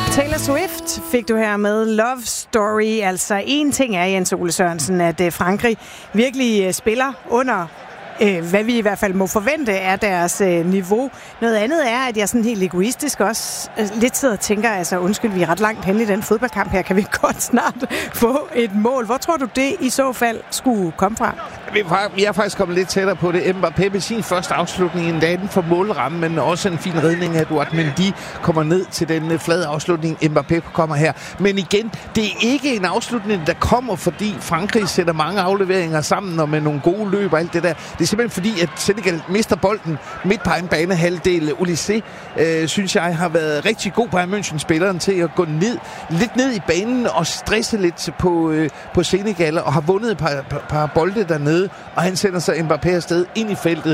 Taylor Swift fik du her med Love Story. Altså en ting er, Jens Ole Sørensen, at Frankrig virkelig spiller under hvad vi i hvert fald må forvente er deres niveau. Noget andet er, at jeg sådan helt egoistisk også lidt sidder og tænker, altså undskyld, vi er ret langt hen i den fodboldkamp her, kan vi godt snart få et mål. Hvor tror du det i så fald skulle komme fra? Vi er faktisk kommet lidt tættere på det. Mbappé med sin første afslutning en dag for målramme, men også en fin redning af Edouard Mendy kommer ned til den flade afslutning. Mbappé kommer her. Men igen, det er ikke en afslutning, der kommer, fordi Frankrig sætter mange afleveringer sammen og med nogle gode løb og alt det der. Det er simpelthen fordi, at Senegal mister bolden midt på en banehalvdel. Olysée, synes jeg, har været rigtig god på München-spilleren til at gå lidt ned i banen og stresse lidt på Senegal og har vundet et par bolde dernede, og han sender så Mbappé afsted ind i feltet.